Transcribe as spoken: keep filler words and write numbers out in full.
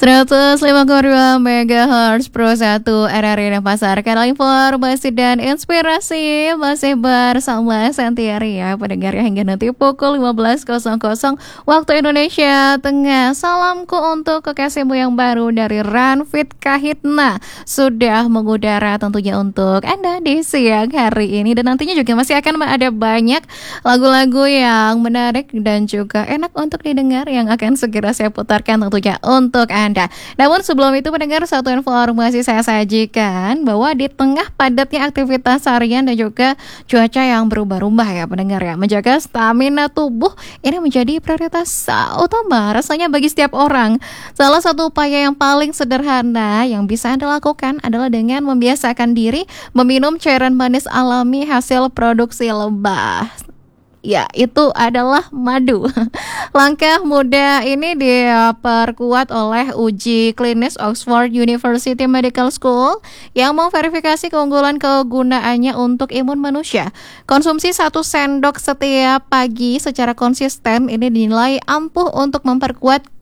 seratus lima koma dua megahertz Pro satu R R I Denpasar. Kanal informasi dan inspirasi masih bersama Sentiari ya pendengar ya, hingga nanti pukul lima belas waktu Indonesia Tengah. Salamku untuk kekasihmu yang baru dari Ranfit Kahitna sudah mengudara tentunya untuk Anda di siang hari ini, dan nantinya juga masih akan ada banyak lagu-lagu yang menarik dan juga enak untuk didengar yang akan segera saya putarkan tentunya untuk Anda. Namun sebelum itu pendengar, satu informasi saya sajikan bahwa di tengah padatnya aktivitas harian dan juga cuaca yang berubah-ubah ya pendengar ya, menjaga stamina tubuh ini menjadi prioritas utama rasanya bagi setiap orang. Salah satu upaya yang paling sederhana yang bisa Anda lakukan adalah dengan membiasakan diri meminum cairan manis alami hasil produksi lebah. Ya, itu adalah madu. Langkah mudah ini diperkuat oleh uji klinis Oxford University Medical School yang memverifikasi keunggulan kegunaannya untuk imun manusia. Konsumsi satu sendok setiap pagi secara konsisten ini dinilai ampuh untuk memperkuat